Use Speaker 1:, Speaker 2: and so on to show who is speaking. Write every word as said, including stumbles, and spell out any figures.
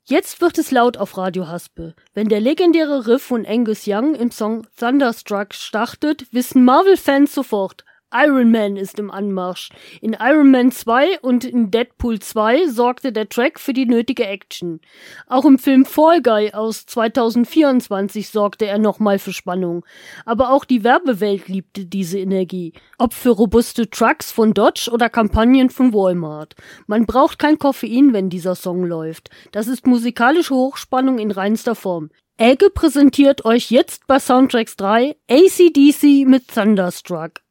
Speaker 1: Jetzt wird es laut auf Radio Haspe. Wenn der legendäre Riff von Angus Young im Song Thunderstruck startet, wissen Marvel-Fans sofort, Iron Man ist im Anmarsch. In Iron Man zwei und in Deadpool zwei sorgte der Track für die nötige Action. Auch im Film Fall Guy aus zweitausendvierundzwanzig sorgte er nochmal für Spannung. Aber auch die Werbewelt liebte diese Energie. Ob für robuste Trucks von Dodge oder Kampagnen von Walmart. Man braucht kein Koffein, wenn dieser Song läuft. Das ist musikalische Hochspannung in reinster Form. Elke präsentiert euch jetzt bei Soundtracks drei A C D C mit Thunderstruck.